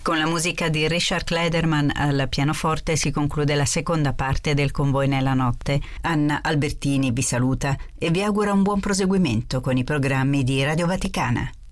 Con la musica di Richard Klederman al pianoforte si conclude la seconda parte del Convoi nella notte. Anna Albertini vi saluta e vi augura un buon proseguimento con i programmi di Radio Vaticana.